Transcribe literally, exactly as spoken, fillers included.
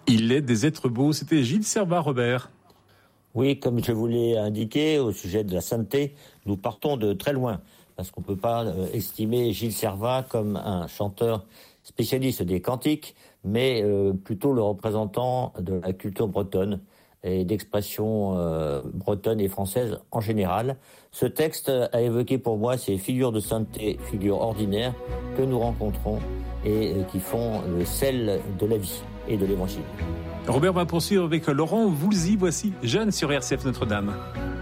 Il est des êtres beaux. C'était Gilles Servat, Robert. Oui, comme je vous l'ai indiqué, au sujet de la sainteté, nous partons de très loin, parce qu'on ne peut pas euh, estimer Gilles Servat comme un chanteur spécialiste des cantiques, mais euh, plutôt le représentant de la culture bretonne et d'expression euh, bretonne et française en général. Ce texte a évoqué pour moi ces figures de sainteté, figures ordinaires que nous rencontrons et euh, qui font le sel de la vie et de l'évangile. Robert va poursuivre avec Laurent Voulzy. Voici Jeanne sur R C F Notre-Dame.